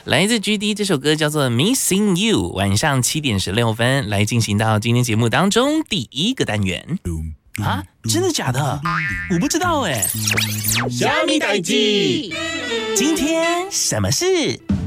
来自 GD 这首歌叫做 Missing You， 晚上7点16分来进行到今天节目当中第一个单元。啊，真的假的？我不知道哎。 虾米代志？ 今天什么事？